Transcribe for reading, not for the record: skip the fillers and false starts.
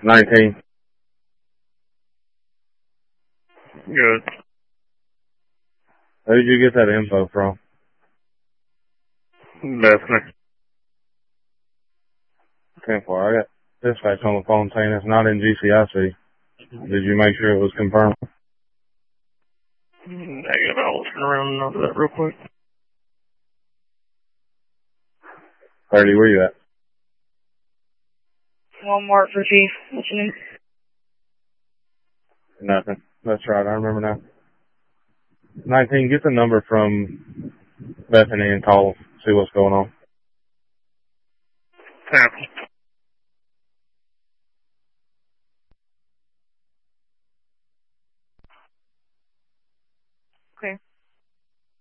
19. Good. Who did you get that info from? Bethany. 10-4. I got dispatch on the phone saying it's not in GCIC. Did you make sure it was confirmed? Negative. I'll turn around and note that real quick. 30, where you at? Walmart for Chief. What's your name? Nothing. That's right, I remember now. 19, get the number from Bethany and call them, see what's going on. Sample.